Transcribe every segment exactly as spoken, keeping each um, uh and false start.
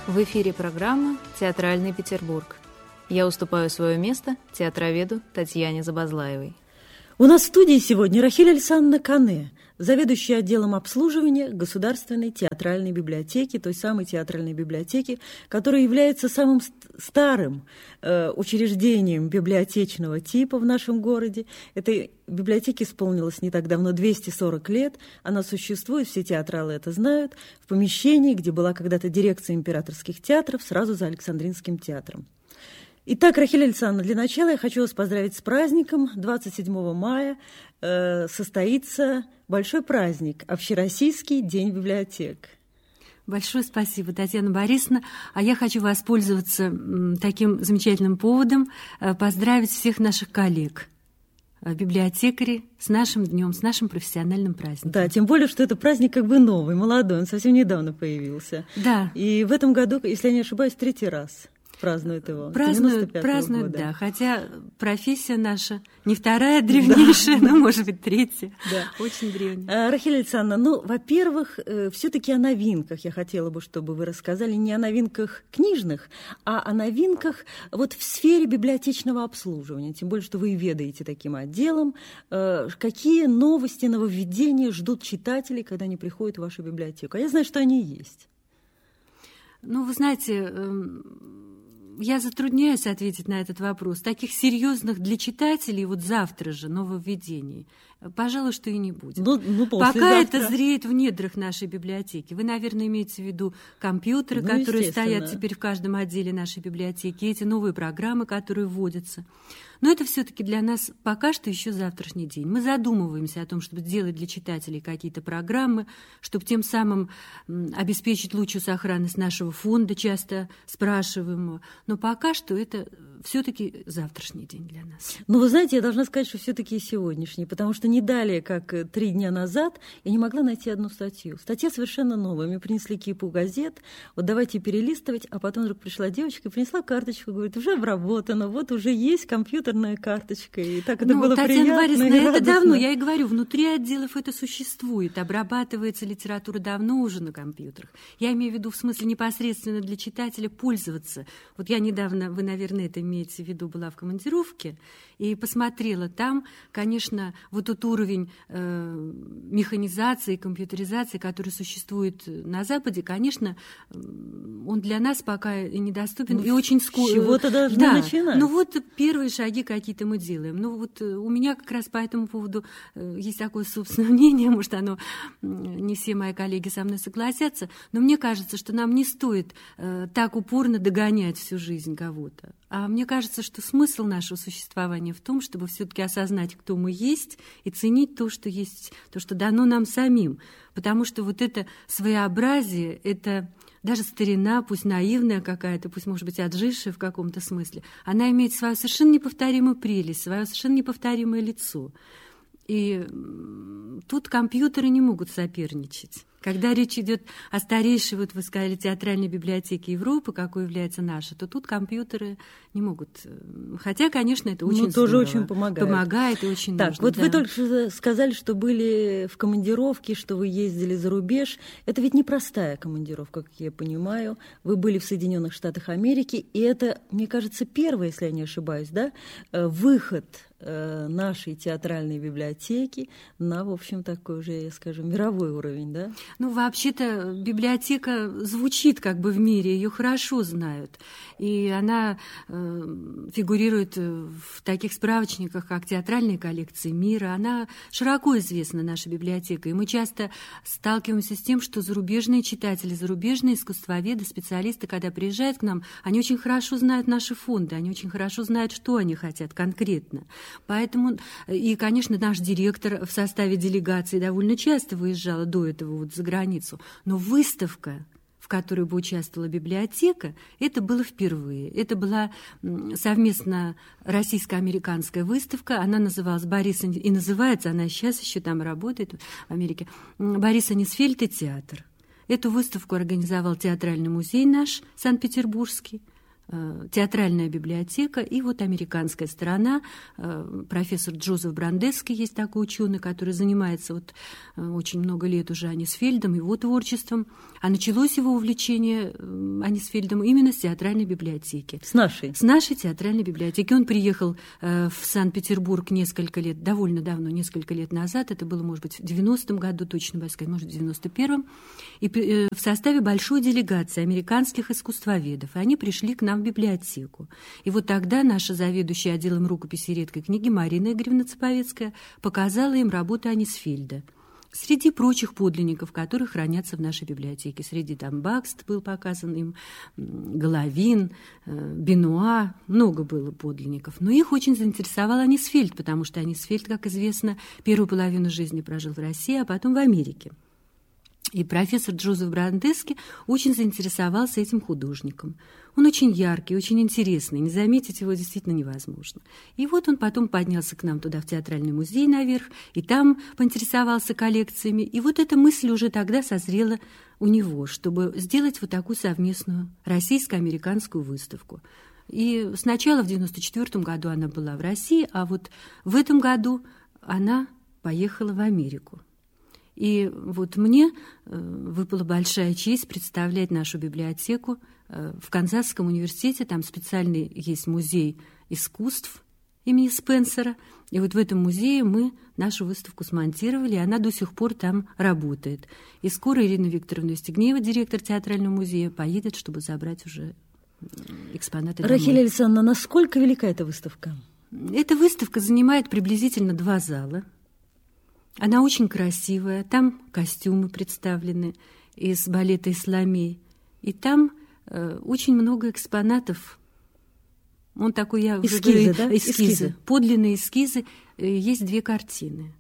В эфире программа «Театральный Петербург». Я уступаю свое место театроведу Татьяне Забазлаевой. У нас в студии сегодня Рахиль Александровна Кане, заведующая отделом обслуживания Государственной театральной библиотеки, той самой театральной библиотеки, которая является самым старым э, учреждением библиотечного типа в нашем городе. Этой библиотеке исполнилось не так давно двести сорок лет. Она существует, все театралы это знают, в помещении, где была когда-то дирекция императорских театров, сразу за Александринским театром. Итак, Рахиль Александровна, для начала я хочу вас поздравить с праздником. двадцать седьмого мая э, состоится большой праздник – Общероссийский день библиотек. Большое спасибо, Татьяна Борисовна. А я хочу воспользоваться м, таким замечательным поводом э, поздравить всех наших коллег, э, библиотекарей, с нашим днем, с нашим профессиональным праздником. Да, тем более, что это праздник как бы новый, молодой, он совсем недавно появился. Да. И в этом году, если я не ошибаюсь, третий раз празднуют его. Празднуют, празднуют, да. Хотя профессия наша не вторая древнейшая, да, но, может быть, третья. Да. Очень древняя. Рахиль Александровна, ну, во-первых, все-таки о новинках я хотела бы, чтобы вы рассказали не о новинках книжных, а о новинках вот в сфере библиотечного обслуживания. Тем более, что вы и ведаете таким отделом. Какие новости, нововведения ждут читателей, когда они приходят в вашу библиотеку? А я знаю, что они есть. Ну, вы знаете, я затрудняюсь ответить на этот вопрос. Таких серьезных для читателей вот завтра же нововведений, пожалуй, что и не будет. Ну, ну, пока это зреет в недрах нашей библиотеки. Вы, наверное, имеете в виду компьютеры, ну, которые стоят теперь в каждом отделе нашей библиотеки, эти новые программы, которые вводятся. Но это все-таки для нас пока что еще завтрашний день. Мы задумываемся о том, чтобы сделать для читателей какие-то программы, чтобы тем самым обеспечить лучшую сохранность нашего фонда, часто спрашиваемого. Но пока что это все-таки завтрашний день для нас. Ну, вы знаете, я должна сказать, что все-таки и сегодняшний, потому что не далее, как три дня назад, я не могла найти одну статью. Статья совершенно новая. Мне принесли кипу газет, вот давайте перелистывать, а потом вдруг пришла девочка и принесла карточку, говорит, уже обработано, вот уже есть компьютерная карточка, и так это ну, было Татьяна приятно Борисовна, и это радостно. давно, я и говорю, внутри отделов это существует, обрабатывается литература давно уже на компьютерах. Я имею в виду в смысле непосредственно для читателя пользоваться. Вот я недавно, вы, наверное, это имеете в виду, была в командировке и посмотрела там, конечно, вот тот уровень э, механизации, компьютеризации, который существует на Западе, конечно, он для нас пока и недоступен, ну, и очень скоро. Чего-то должны да, начинать. Ну вот первые шаги какие-то мы делаем. Ну вот у меня как раз по этому поводу есть такое собственное мнение, может, оно не все мои коллеги со мной согласятся, но мне кажется, что нам не стоит э, так упорно догонять всю жизнь кого-то. А мне кажется, что смысл нашего существования в том, чтобы все-таки осознать, кто мы есть, и ценить то, что есть, то, что дано нам самим. Потому что вот это своеобразие, это даже старина, пусть наивная какая-то, пусть, может быть, отжившая в каком-то смысле, она имеет свою совершенно неповторимую прелесть, свое совершенно неповторимое лицо. И тут компьютеры не могут соперничать. Когда речь идет о старейшей, вот вы сказали, театральной библиотеке Европы, какой является наша, то тут компьютеры не могут. Хотя, конечно, это очень ну, тоже здорово. очень помогает. Помогает и очень так, нужно. Вот да. вы только что сказали, что были в командировке, что вы ездили за рубеж. Это ведь непростая командировка, как я понимаю. Вы были в Соединенных Штатах Америки, и это, мне кажется, первый, если я не ошибаюсь, да, выход нашей театральной библиотеки на, в общем, такой уже, я скажу, мировой уровень, да? Ну, вообще-то библиотека звучит как бы в мире, ее хорошо знают. И она э, фигурирует в таких справочниках, как «Театральные коллекции мира». Она широко известна, наша библиотека. И мы часто сталкиваемся с тем, что зарубежные читатели, зарубежные искусствоведы, специалисты, когда приезжают к нам, они очень хорошо знают наши фонды, они очень хорошо знают, что они хотят конкретно. Поэтому, и, конечно, наш директор в составе делегации довольно часто выезжала до этого вот за границу. Но выставка, в которой бы участвовала библиотека, это было впервые. Это была совместно российско-американская выставка. Она называлась «Борис», и называется, она сейчас еще там работает в Америке, «Борис Анисфельд и театр». Эту выставку организовал театральный музей наш, Санкт-Петербургский. театральная библиотека и вот американская сторона. Профессор Джозеф Брандесский есть такой ученый, который занимается вот очень много лет уже Анисфельдом, его творчеством. А началось его увлечение Анисфельдом именно с театральной библиотеки. С нашей? С нашей театральной библиотеки. Он приехал в Санкт-Петербург несколько лет, довольно давно, несколько лет назад. Это было, может быть, в девяностом году, точно бы сказать, может, в девяносто первом. И в составе большой делегации американских искусствоведов. И они пришли к нам в библиотеку. И вот тогда наша заведующая отделом рукописи и редкой книги Марина Игоревна Цеповецкая показала им работу Анисфельда. Среди прочих подлинников, которые хранятся в нашей библиотеке. Среди там Бакст был показан им, Головин, Бенуа, много было подлинников. Но их очень заинтересовал Анисфельд, потому что Анисфельд, как известно, первую половину жизни прожил в России, а потом в Америке. И профессор Джозеф Брандесский очень заинтересовался этим художником. Он очень яркий, очень интересный, не заметить его действительно невозможно. И вот он потом поднялся к нам туда, в театральный музей наверх, и там поинтересовался коллекциями. И вот эта мысль уже тогда созрела у него, чтобы сделать вот такую совместную российско-американскую выставку. И сначала в девяносто четвёртом году она была в России, а вот в этом году она поехала в Америку. И вот мне выпала большая честь представлять нашу библиотеку в Канзасском университете. Там специальный есть музей искусств имени Спенсера. И вот в этом музее мы нашу выставку смонтировали, и она до сих пор там работает. И скоро Ирина Викторовна Стегнеева, директор театрального музея, поедет, чтобы забрать уже экспонаты домой. Рахиль Александровна, насколько велика эта выставка? Эта выставка занимает приблизительно два зала. Она очень красивая, там костюмы представлены из балета «Исламей», и там э, очень много экспонатов. Он такой, я уже эскизы, говорю, да? эскизы, эскизы. Подлинные эскизы. Есть две картины.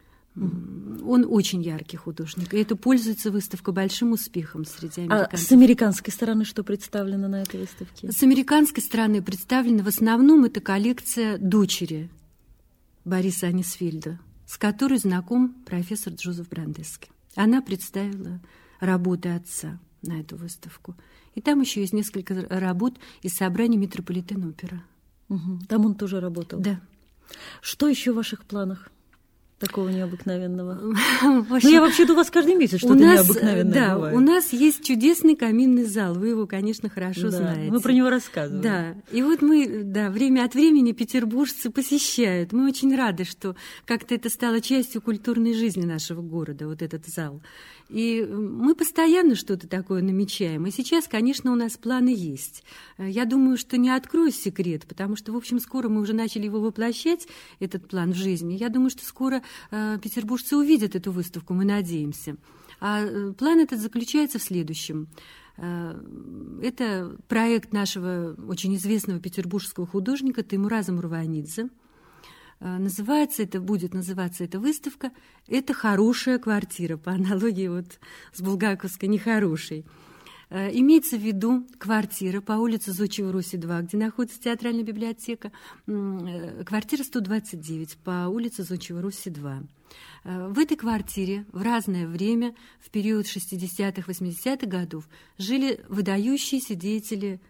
Mm. Он очень яркий художник, и это пользуется выставка большим успехом среди американцев. А с американской стороны что представлено на этой выставке? С американской стороны представлена в основном эта коллекция дочери Бориса Анисфельда, с которой знаком профессор Джозеф Брандесский. Она представила работы отца на эту выставку. И там еще есть несколько работ из собрания Метрополитен-опера. Угу. Там он тоже работал? Да. Что еще в ваших планах такого необыкновенного? Ну, я вообще-то у вас каждый месяц что-то необыкновенное да, бывает. У нас есть чудесный каминный зал. Вы его, конечно, хорошо да, знаете. Мы про него рассказываем. Да. И вот мы, да, время от времени петербуржцы посещают. Мы очень рады, что как-то это стало частью культурной жизни нашего города, вот этот зал. И мы постоянно что-то такое намечаем. И сейчас, конечно, у нас планы есть. Я думаю, что не открою секрет, потому что, в общем, скоро мы уже начали его воплощать, этот план в жизни. Я думаю, что скоро э, петербуржцы увидят эту выставку, мы надеемся. А э, план этот заключается в следующем. Э, это проект нашего очень известного петербургского художника Теймураза Мурванидзе. Называется это, будет называться эта выставка «Это хорошая квартира», по аналогии вот с булгаковской «нехорошей». Имеется в виду квартира по улице Зодчего Руси два, где находится театральная библиотека, квартира сто двадцать девять по улице Зодчего Руси два. В этой квартире в разное время, в период шестидесятых-восьмидесятых годов, жили выдающиеся деятели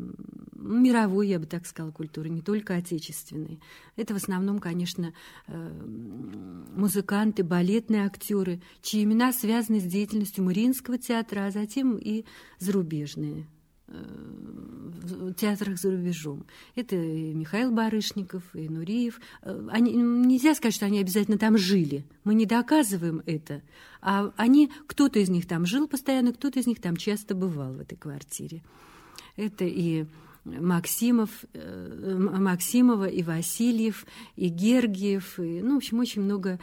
мировой, я бы так сказала, культуры, не только отечественной. Это в основном, конечно, музыканты, балетные актеры, чьи имена связаны с деятельностью Мариинского театра, а затем и зарубежные, в театрах за рубежом. Это и Михаил Барышников, и Нуриев. Они, нельзя сказать, что они обязательно там жили. Мы не доказываем это. А они, кто-то из них там жил постоянно, кто-то из них там часто бывал в этой квартире. Это и Максимов, Максимова, и Васильев, и Гергиев, и, ну, в общем, очень много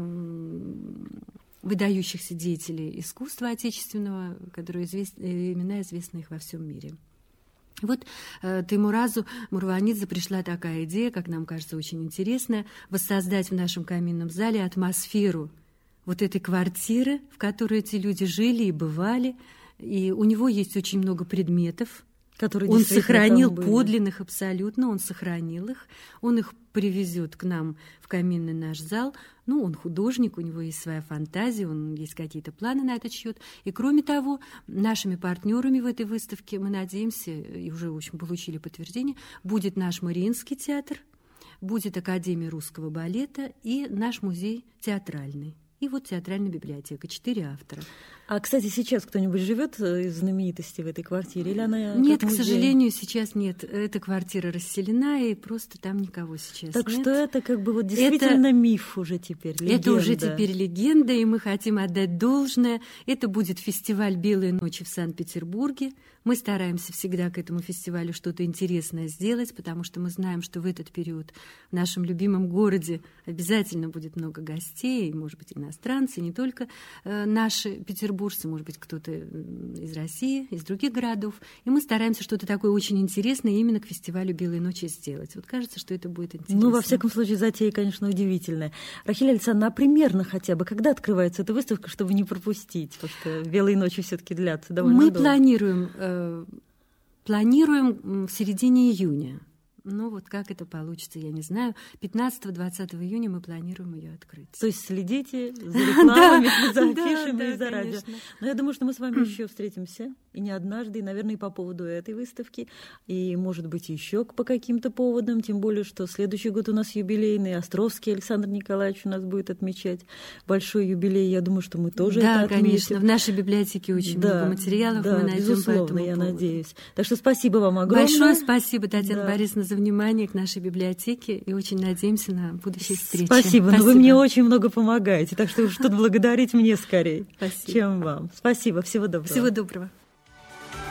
выдающихся деятелей искусства отечественного, которые извест... имена известны их во всем мире. Вот э, Теймуразу Мурванидзе пришла такая идея, как нам кажется, очень интересная, воссоздать в нашем каминном зале атмосферу вот этой квартиры, в которой эти люди жили и бывали. И у него есть очень много предметов Который он действительно сохранил там были. подлинных абсолютно, он сохранил их, он их привезет к нам в каминный наш зал. Ну, он художник, у него есть своя фантазия, он есть какие-то планы на этот счет. И кроме того, нашими партнерами в этой выставке, мы надеемся, и уже, в общем, получили подтверждение, будет наш Мариинский театр, будет Академия русского балета и наш музей театральный. И вот театральная библиотека, четыре автора. А, кстати, сейчас кто-нибудь живет из знаменитостей в этой квартире? Или она нет, как к музей? сожалению, сейчас нет. Эта квартира расселена, и просто там никого сейчас так нет. что это как бы вот действительно это, миф уже теперь, легенда. Это уже теперь легенда, и мы хотим отдать должное. Это будет фестиваль «Белые ночи» в Санкт-Петербурге. Мы стараемся всегда к этому фестивалю что-то интересное сделать, потому что мы знаем, что в этот период в нашем любимом городе обязательно будет много гостей, может быть, иностранцы, не только э, наши петербуржцы, может быть, кто-то из России, из других городов. И мы стараемся что-то такое очень интересное именно к фестивалю «Белые ночи» сделать. Вот кажется, что это будет интересно. Ну, во всяком случае, затея, конечно, удивительная. Рахиль Александровна, а примерно хотя бы, когда открывается эта выставка, чтобы не пропустить? Потому что «Белые ночи» все-таки длятся довольно мы долго. Мы планируем, э, планируем в середине июня. Ну, вот как это получится, я не знаю. пятнадцатого-двадцатого июня мы планируем ее открыть. То есть следите за рекламами, за афишами и за радио. Но я думаю, что мы с вами еще встретимся, и не однажды, и, наверное, и по поводу этой выставки, и, может быть, еще по каким-то поводам, тем более, что следующий год у нас юбилейный, Островский Александр Николаевич у нас будет отмечать большой юбилей. Я думаю, что мы тоже да, это отметим. Да, конечно. В нашей библиотеке очень да, много материалов, да, мы найдем безусловно, по этому я поводу. надеюсь. Так что спасибо вам огромное. Большое спасибо, Татьяна да. Борисовна, за внимание к нашей библиотеке, и очень надеемся на будущие встречи. Спасибо, но вы мне очень много помогаете, так что уж тут благодарить мне скорее, спасибо. чем вам. Спасибо, всего доброго. Всего доброго.